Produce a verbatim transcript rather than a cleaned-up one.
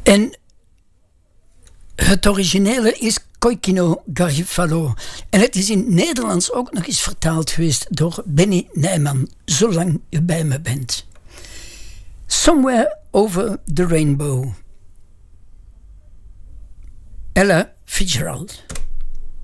En het originele is Koikino Garifalo. En het is in het Nederlands ook nog eens vertaald geweest door Benny Nijman. Zolang je bij me bent. Somewhere over the rainbow. Ella Fitzgerald.